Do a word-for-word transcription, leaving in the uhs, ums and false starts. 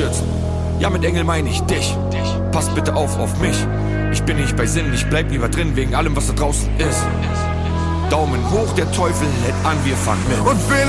beschützen. Ja, mit Engel meine ich dich. Passt bitte auf auf mich. Ich bin nicht bei Sinn, ich bleib lieber drin wegen allem, was da draußen ist. Daumen hoch, der Teufel hält an, wir fangen mit. Und wir